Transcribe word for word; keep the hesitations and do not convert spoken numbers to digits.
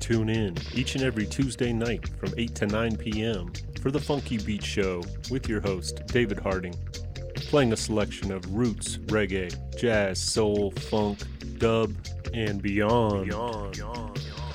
Tune in each and every Tuesday night from eight to nine p.m. for the Funky Beat Show with your host, David Harding, playing a selection of roots, reggae, jazz, soul, funk, dub, and beyond. beyond, beyond, beyond.